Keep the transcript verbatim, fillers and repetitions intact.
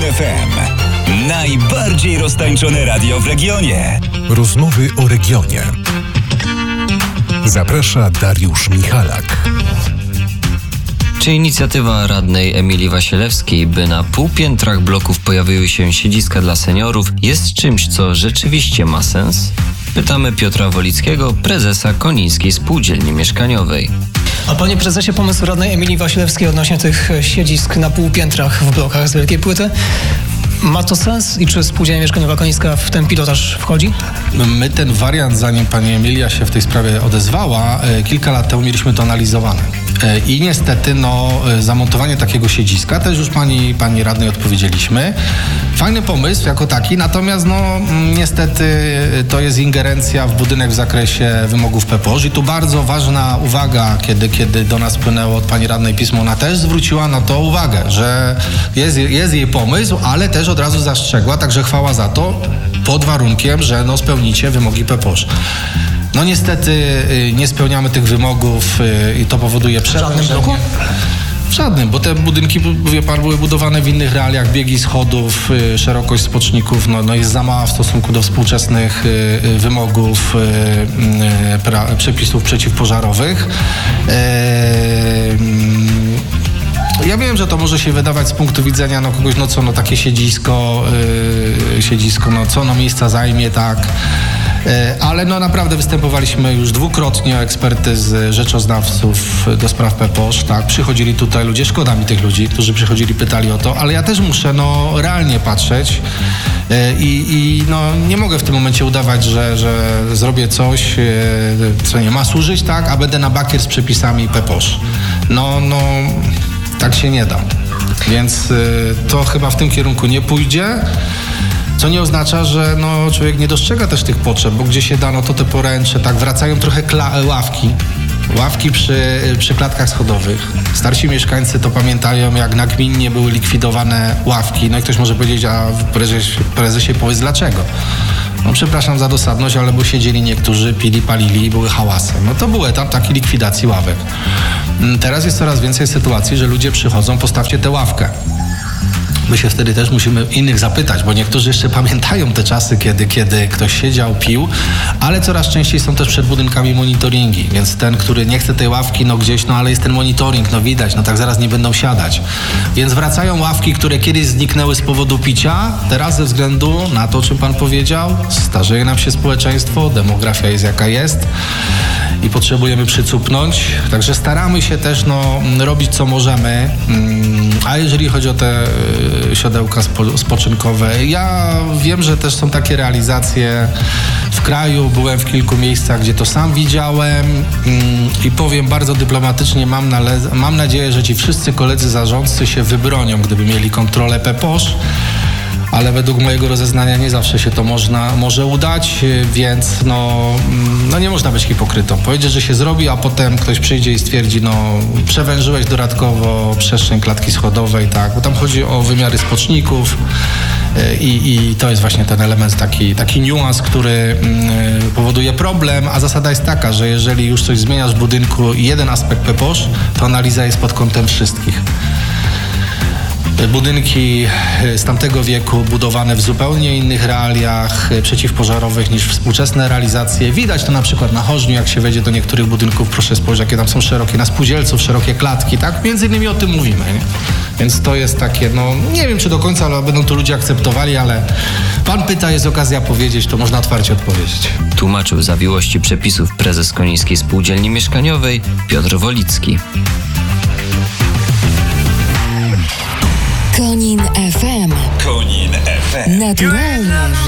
F M. Najbardziej roztańczone radio w regionie. Rozmowy o regionie. Zaprasza Dariusz Michalak. Czy inicjatywa radnej Emilii Wasilewskiej, by na półpiętrach bloków pojawiły się siedziska dla seniorów, jest czymś, co rzeczywiście ma sens? Pytamy Piotra Wolickiego, prezesa Konińskiej Spółdzielni Mieszkaniowej. A panie prezesie, pomysł radnej Emilii Wasilewskiej odnośnie tych siedzisk na półpiętrach w blokach z wielkiej płyty, ma to sens i czy Spółdzielnia Mieszkaniowa Konińska w ten pilotaż wchodzi? My ten wariant, zanim pani Emilia się w tej sprawie odezwała, kilka lat temu mieliśmy to analizowane. I niestety no, zamontowanie takiego siedziska, też już pani, pani radnej odpowiedzieliśmy. Fajny pomysł jako taki, natomiast no, niestety to jest ingerencja w budynek w zakresie wymogów P P O Ż i tu bardzo ważna uwaga, kiedy, kiedy do nas płynęło od pani radnej pismo, ona też zwróciła na to uwagę, że jest, jest jej pomysł, ale też od razu zastrzegła, także chwała za to, pod warunkiem, że no, spełnicie wymogi P P O Ż. No niestety y, nie spełniamy tych wymogów y, i to powoduje przewlekłość. W żadnym bloku? W żadnym, bo te budynki, wie pan, były budowane w innych realiach, biegi schodów, y, szerokość spoczników no, no jest za mała w stosunku do współczesnych y, y, wymogów, y, y, pra, przepisów przeciwpożarowych. Y, y, Ja wiem, że to może się wydawać z punktu widzenia no, kogoś, no co, no takie siedzisko, yy, siedzisko, no co, no miejsca zajmie, tak. Yy, ale no naprawdę występowaliśmy już dwukrotnie o ekspertyzy rzeczoznawców do spraw P P O Ż, tak. Przychodzili tutaj ludzie, szkoda mi tych ludzi, którzy przychodzili, pytali o to, ale ja też muszę, no, realnie patrzeć yy, i no, nie mogę w tym momencie udawać, że, że zrobię coś, yy, co nie ma służyć, tak, a będę na bakier z przepisami P P O Ż. No, no... Tak się nie da. Więc y, to chyba w tym kierunku nie pójdzie, co nie oznacza, że no, człowiek nie dostrzega też tych potrzeb, bo gdzie się da, no to te poręcze, tak, wracają trochę kla- ławki. Ławki przy, przy klatkach schodowych. Starsi mieszkańcy to pamiętają, jak nagminnie były likwidowane ławki. No i ktoś może powiedzieć, a prezesie, prezesie powiedz dlaczego. No przepraszam za dosadność, ale bo siedzieli niektórzy, pili, palili i były hałasy. No to był etap takiej likwidacji ławek. Teraz jest coraz więcej sytuacji, że ludzie przychodzą, postawcie tę ławkę. My się wtedy też musimy innych zapytać, bo niektórzy jeszcze pamiętają te czasy, kiedy, kiedy ktoś siedział, pił, ale coraz częściej są też przed budynkami monitoringi, więc ten, który nie chce tej ławki, no gdzieś, no ale jest ten monitoring, no widać, no tak zaraz nie będą siadać. Więc wracają ławki, które kiedyś zniknęły z powodu picia, teraz ze względu na to, o czym pan powiedział, starzeje nam się społeczeństwo, demografia jest jaka jest i potrzebujemy przycupnąć, także staramy się też no, robić co możemy, a jeżeli chodzi o te siodełka spo, spoczynkowe, ja wiem, że też są takie realizacje w kraju, byłem w kilku miejscach, gdzie to sam widziałem i powiem bardzo dyplomatycznie, mam, nale- mam nadzieję, że ci wszyscy koledzy zarządcy się wybronią, gdyby mieli kontrolę P P O Ż, ale według mojego rozeznania nie zawsze się to można, może udać, więc no, no nie można być hipokrytą. Powiedzieć, że się zrobi, a potem ktoś przyjdzie i stwierdzi, no przewężyłeś dodatkowo przestrzeń klatki schodowej, tak, bo tam chodzi o wymiary spoczników i, i to jest właśnie ten element, taki, taki niuans, który y, powoduje problem, a zasada jest taka, że jeżeli już coś zmieniasz w budynku i jeden aspekt P P O Ż, to analiza jest pod kątem wszystkich. Budynki z tamtego wieku budowane w zupełnie innych realiach przeciwpożarowych niż współczesne realizacje. Widać to na przykład na Chorzniu, jak się wejdzie do niektórych budynków, proszę spojrzeć, jakie tam są szerokie, na Spółdzielców szerokie klatki, tak? Między innymi o tym mówimy, nie? Więc to jest takie, no nie wiem czy do końca, ale będą to ludzie akceptowali, ale pan pyta, jest okazja powiedzieć, to można otwarcie odpowiedzieć. Tłumaczył zawiłości przepisów prezes Konińskiej Spółdzielni Mieszkaniowej Piotr Wolicki. Konin F M. Konin F M. Naturalnie